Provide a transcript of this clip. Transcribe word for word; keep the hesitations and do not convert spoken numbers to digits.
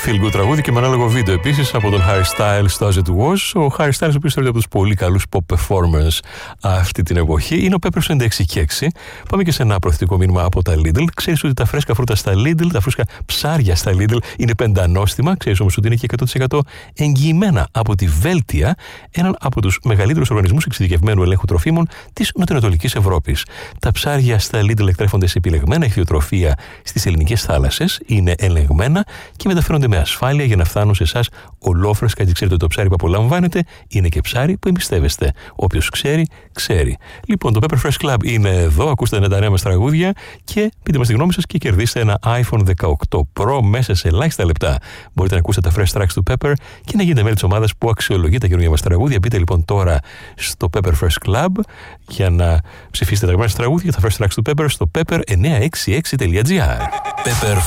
feel good τραγούδι και με ανάλογο βίντεο επίσης από τον Harry Styles στο As It Was. Ο Harry Styles, ο οποίος θεωρείται από τους πολύ καλούς pop performers αυτή την εποχή, είναι ο Pepper ενενήντα έξι και έξι. Πάμε και σε ένα προθετικό μήνυμα από τα Lidl. Ξέρεις ότι τα φρέσκα φρούτα στα Lidl, τα φρέσκα ψάρια στα Lidl είναι πεντανόστιμα. Ξέρεις όμως ότι είναι και εκατό τοις εκατό εγγυημένα από τη Veltia, έναν από τους μεγαλύτερους οργανισμούς εξειδικευμένου ελέγχου τροφίμων της Νοτιοανατολικής Ευρώπης. Τα ψάρια στα Lidl εκτρέφονται σε επιλεγμένα ηχθειοτροφία στις ελληνικές θάλασσες, είναι ελεγμένα και μεταφέρονται με ασφάλεια για να φτάνουν σε εσάς ολόφρεσκα. Και ξέρετε ότι το ψάρι που απολαμβάνετε είναι και ψάρι που εμπιστεύεστε. Όποιος ξέρει, ξέρει. Λοιπόν, το Pepper Fresh Club είναι εδώ. Ακούστε τα νέα μας τραγούδια και πείτε μας τη γνώμη σας και κερδίστε ένα iPhone δεκαοκτώ Pro μέσα σε ελάχιστα λεπτά. Μπορείτε να ακούσετε τα fresh tracks του Pepper και να γίνετε μέλη της ομάδας που αξιολογεί τα καινούργια μας τραγούδια. Μπείτε λοιπόν τώρα στο Pepper Fresh Club για να ψηφίσετε τα αγαπημένα τραγούδια, τα fresh tracks του Pepper στο pepper εννιακόσια εξήντα έξι τελεία gr. Pepper